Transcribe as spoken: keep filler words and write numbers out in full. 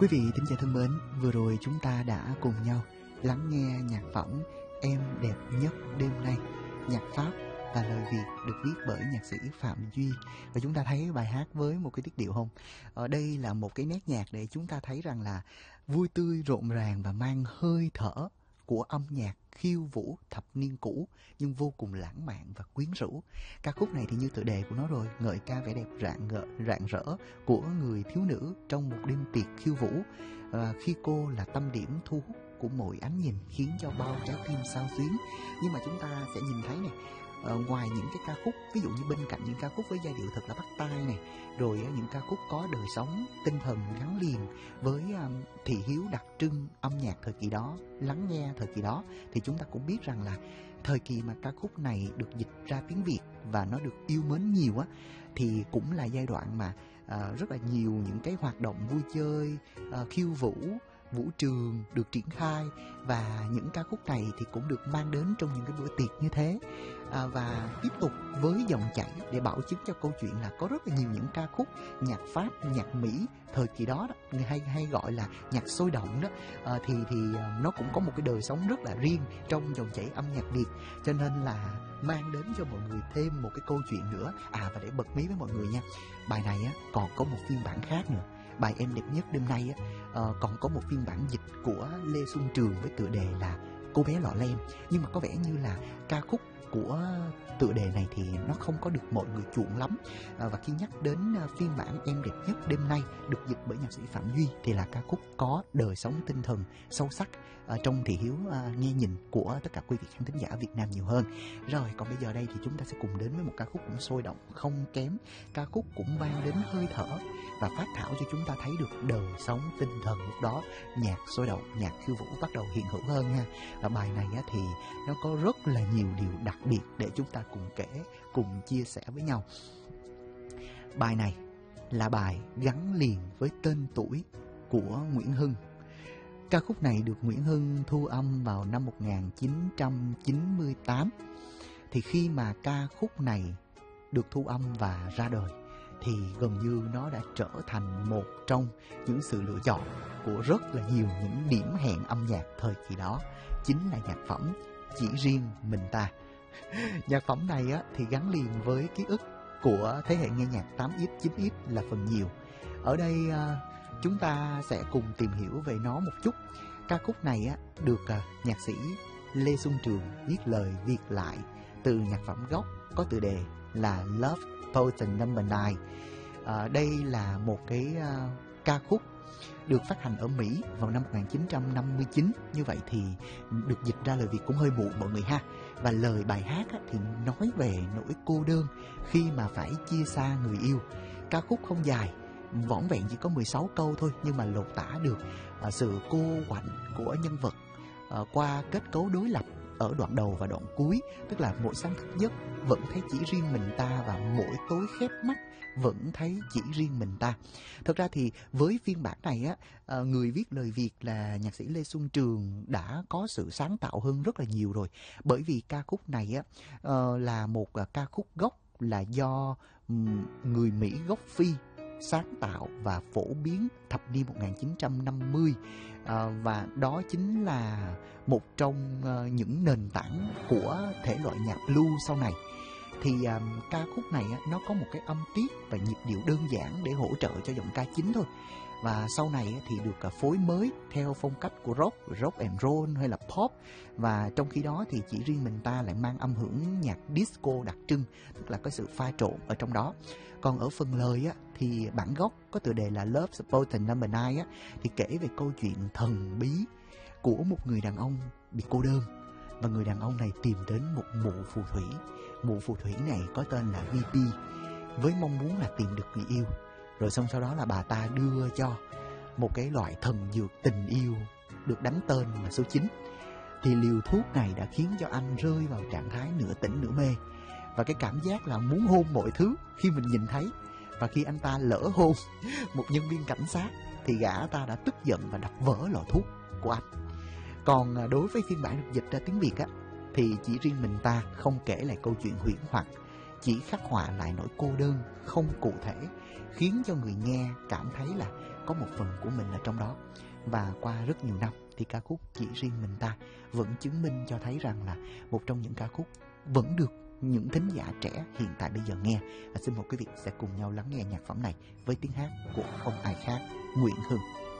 Quý vị thính giả thân mến, vừa rồi chúng ta đã cùng nhau lắng nghe nhạc phẩm Em Đẹp Nhất Đêm Nay, nhạc Pháp và lời Việt được viết bởi nhạc sĩ Phạm Duy. Và chúng ta thấy bài hát với một cái tiết điệu không? Ở đây là một cái nét nhạc để chúng ta thấy rằng là vui tươi, rộn ràng và mang hơi thở của âm nhạc khiêu vũ thập niên cũ nhưng vô cùng lãng mạn và quyến rũ. Ca khúc này thì như tựa đề của nó rồi, ngợi ca vẻ đẹp rạng ngợ, rạng rỡ của người thiếu nữ trong một đêm tiệc khiêu vũ, à, khi cô là tâm điểm thu hút của mỗi ánh nhìn, khiến cho bao trái tim xao xuyến. Nhưng mà chúng ta sẽ nhìn thấy này, Ờ, ngoài những cái ca khúc, ví dụ như bên cạnh những ca khúc với giai điệu thật là bắt tai này, rồi uh, những ca khúc có đời sống tinh thần gắn liền với um, thị hiếu đặc trưng âm nhạc thời kỳ đó, lắng nghe thời kỳ đó, thì chúng ta cũng biết rằng là thời kỳ mà ca khúc này được dịch ra tiếng Việt và nó được yêu mến nhiều á, thì cũng là giai đoạn mà uh, rất là nhiều những cái hoạt động vui chơi, uh, khiêu vũ, vũ trường được triển khai, và những ca khúc này thì cũng được mang đến trong những cái bữa tiệc như thế. À, và tiếp tục với dòng chảy để bảo chứng cho câu chuyện là có rất là nhiều những ca khúc nhạc Pháp, nhạc Mỹ thời kỳ đó, đó người hay hay gọi là nhạc sôi động đó, à, thì thì nó cũng có một cái đời sống rất là riêng trong dòng chảy âm nhạc Việt, cho nên là mang đến cho mọi người thêm một cái câu chuyện nữa. À, và để bật mí với mọi người nha, bài này á còn có một phiên bản khác nữa. Bài Em Đẹp Nhất Đêm Nay á, uh, còn có một phiên bản dịch của Lê Xuân Trường với tựa đề là Cô Bé Lọ Lem. Nhưng mà có vẻ như là ca khúc của tựa đề này thì nó không có được mọi người chuộng lắm. À, và khi nhắc đến phiên bản Em Đẹp Nhất Đêm Nay được dịch bởi nhạc sĩ Phạm Duy thì là ca khúc có đời sống tinh thần sâu sắc à, trong thị hiếu à, nghe nhìn của tất cả quý vị khán thính giả Việt Nam nhiều hơn. Rồi, còn bây giờ đây thì chúng ta sẽ cùng đến với một ca khúc cũng sôi động không kém, ca khúc cũng mang đến hơi thở và phát thảo cho chúng ta thấy được đời sống tinh thần lúc đó. Nhạc sôi động, nhạc khiêu vũ bắt đầu hiện hữu hơn ha. Và bài này á, thì nó có rất là nhiều điều đặc biệt để chúng ta cùng kể, cùng chia sẻ với nhau. Bài này là bài gắn liền với tên tuổi của Nguyễn Hưng. Ca khúc này được Nguyễn Hưng thu âm vào năm một nghìn chín trăm chín mươi tám. Thì khi mà ca khúc này được thu âm và ra đời thì gần như nó đã trở thành một trong những sự lựa chọn của rất là nhiều những điểm hẹn âm nhạc thời kỳ đó, chính là nhạc phẩm Chỉ Riêng Mình Ta. Nhạc phẩm này á, thì gắn liền với ký ức của thế hệ nghe nhạc tám x, chín x là phần nhiều. Ở đây à, chúng ta sẽ cùng tìm hiểu về nó một chút. Ca khúc này á, được à, nhạc sĩ Lê Xuân Trường viết lời viết lại từ nhạc phẩm gốc có tựa đề là Love Potion Number Nine. À, đây là một cái à, ca khúc được phát hành ở Mỹ vào năm một nghìn chín trăm năm mươi chín. Như vậy thì được dịch ra lời Việt cũng hơi muộn mọi người ha. Và lời bài hát á, thì nói về nỗi cô đơn khi mà phải chia xa người yêu. Ca khúc không dài, vỏn vẹn chỉ có mười sáu câu thôi, nhưng mà lột tả được uh, sự cô quạnh của nhân vật uh, qua kết cấu đối lập ở đoạn đầu và đoạn cuối. Tức là mỗi sáng thức giấc vẫn thấy chỉ riêng mình ta, và mỗi tối khép mắt vẫn thấy chỉ riêng mình ta. Thật ra thì với phiên bản này á, người viết lời Việt là nhạc sĩ Lê Xuân Trường đã có sự sáng tạo hơn rất là nhiều rồi. Bởi vì ca khúc này á là một ca khúc gốc là do người Mỹ gốc Phi sáng tạo và phổ biến thập niên một nghìn chín trăm năm mươi, à, và đó chính là một trong uh, những nền tảng của thể loại nhạc blues sau này. Thì uh, ca khúc này uh, nó có một cái âm tiết và nhịp điệu đơn giản để hỗ trợ cho giọng ca chính thôi. Và sau này uh, thì được uh, phối mới theo phong cách của rock, rock and roll hay là pop. Và trong khi đó thì chỉ riêng mình ta lại mang âm hưởng nhạc disco đặc trưng, tức là có sự pha trộn ở trong đó. Còn ở phần lời á, thì bản gốc có tựa đề là Love Potion Number Nine á, thì kể về câu chuyện thần bí của một người đàn ông bị cô đơn, và người đàn ông này tìm đến một mụ phù thủy. Mụ phù thủy này có tên là vê pê, với mong muốn là tìm được người yêu. Rồi xong sau đó là bà ta đưa cho một cái loại thần dược tình yêu được đánh tên là số chín. Thì liều thuốc này đã khiến cho anh rơi vào trạng thái nửa tỉnh nửa mê, và cái cảm giác là muốn hôn mọi thứ khi mình nhìn thấy. Và khi anh ta lỡ hôn một nhân viên cảnh sát thì gã ta đã tức giận và đập vỡ lọ thuốc của anh. Còn đối với phiên bản được dịch ra tiếng Việt á, thì chỉ riêng mình ta không kể lại câu chuyện huyễn hoặc, chỉ khắc họa lại nỗi cô đơn không cụ thể, khiến cho người nghe cảm thấy là có một phần của mình ở trong đó. Và qua rất nhiều năm thì ca khúc Chỉ Riêng Mình Ta vẫn chứng minh cho thấy rằng là một trong những ca khúc vẫn được những thính giả trẻ hiện tại bây giờ nghe. À, xin mời quý vị sẽ cùng nhau lắng nghe nhạc phẩm này với tiếng hát của không ai khác, Nguyễn Hưng.